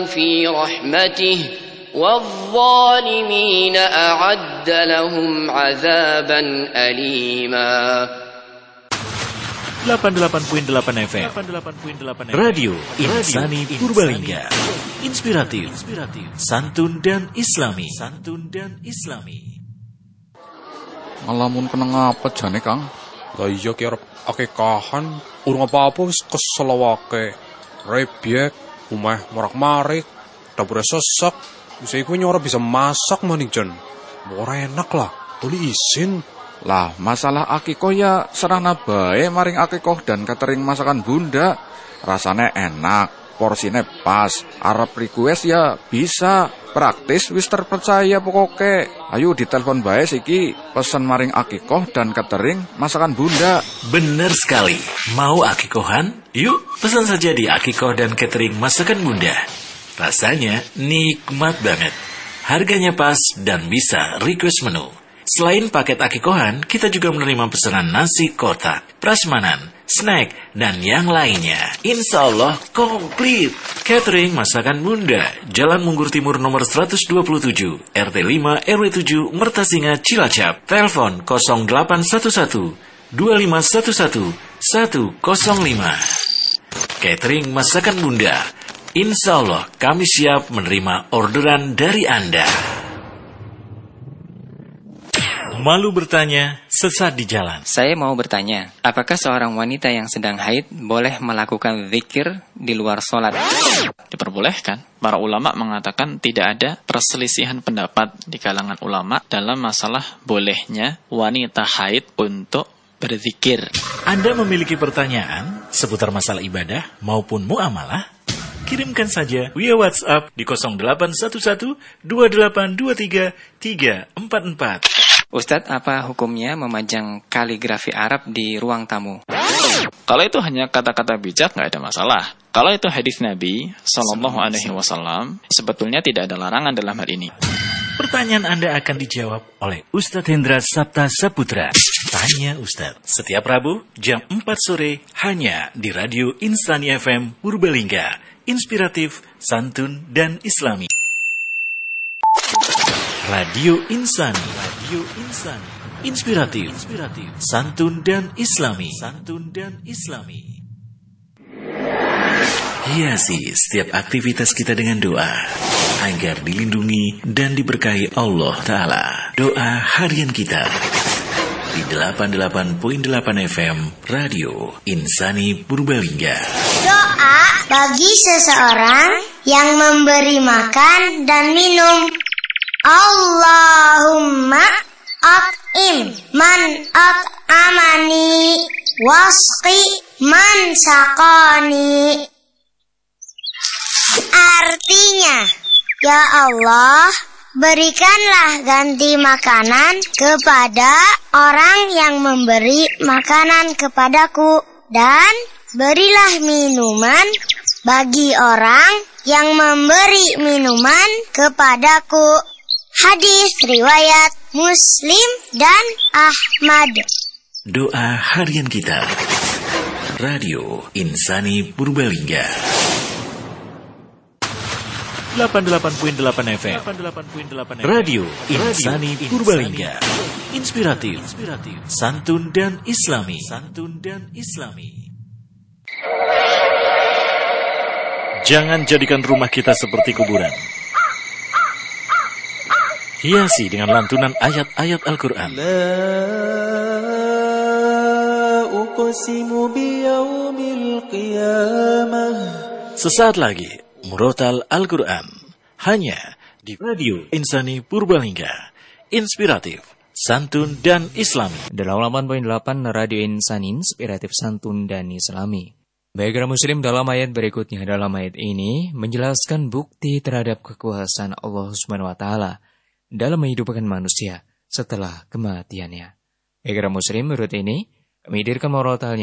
في رحمته والظالمين أعد لهم عذابا أليما. 88.8 FM Radio Insani Purbalingga. Inspiratif, santun dan islami. Ngalamun kena ngapet jane, Kang? Lah iya ki arep akekahan, urung apa-apa wis kesel awake. Rebyek, umeh morak-marik, dapure sesek. Wis iku nyora bisa masak maning jen. Ora enak lah, boleh izin. Lah, masalah akikoh ya serana bae maring akikoh dan catering masakan Bunda. Rasane enak, porsine pas. Arep request ya bisa. Praktis wis terpercaya pokoke. Ayo ditelepon bae siki pesen maring akikoh dan catering masakan Bunda. Bener sekali. Mau akikohan? Yuk pesan saja di akikoh dan catering masakan Bunda. Rasanya nikmat banget. Harganya pas dan bisa request menu. Selain paket akikohan, kita juga menerima pesanan nasi kotak, prasmanan, snack, dan yang lainnya. Insya Allah komplit. Catering Masakan Bunda, Jalan Munggur Timur nomor 127, RT 5 RW 7, Mertasinga, Cilacap. Telepon 0811 2511 105. Catering Masakan Bunda. Insya Allah kami siap menerima orderan dari Anda. Malu bertanya, sesat di jalan. Saya mau bertanya, apakah seorang wanita yang sedang haid boleh melakukan zikir di luar sholat? Diperbolehkan. Para ulama mengatakan tidak ada perselisihan pendapat di kalangan ulama dalam masalah bolehnya wanita haid untuk berzikir. Anda memiliki pertanyaan seputar masalah ibadah maupun muamalah? Kirimkan saja via WhatsApp di 0811 2823 344. Ustadz, apa hukumnya memajang kaligrafi Arab di ruang tamu? Kalau itu hanya kata-kata bijak, nggak ada masalah. Kalau itu hadis Nabi Sallallahu Alaihi Wasallam, sebetulnya tidak ada larangan dalam hal ini. Pertanyaan Anda akan dijawab oleh Ustadz Hendra Sabta Saputra. Tanya Ustadz, setiap Rabu jam 4 sore hanya di Radio Insani FM Purbalingga. Inspiratif, santun, dan islami. Radio Insani. Inspiratif, santun, dan islami. Hiasi setiap aktivitas kita dengan doa agar dilindungi dan diberkahi Allah Ta'ala. Doa harian kita di 88.8 FM Radio Insani Purbalingga. Doa bagi seseorang yang memberi makan dan minum. Allahumma at'im man at'amani wasqi man saqani. Artinya, ya Allah, berikanlah ganti makanan kepada orang yang memberi makanan kepadaku, dan berilah minuman bagi orang yang memberi minuman kepadaku. Hadis riwayat Muslim dan Ahmad. Doa harian kita. Radio Insani Purbalingga. 88.8 FM. Radio Insani Purbalingga. Inspiratif, santun dan islami. Jangan jadikan rumah kita seperti kuburan. Hiasi dengan lantunan ayat-ayat Al-Quran. Sesaat lagi, Murotal Al-Quran. Hanya di Radio Insani Purbalingga. Inspiratif, santun, dan islami. 88.8 Radio Insani, Inspiratif, santun, dan islami. Baiklah muslim, dalam ayat berikutnya, dalam ayat ini menjelaskan bukti terhadap kekuasaan Allah Subhanahu wa taala dalam menghidupkan manusia setelah kematiannya. Baiklah muslim, menurut ini kami hadirkan murotalnya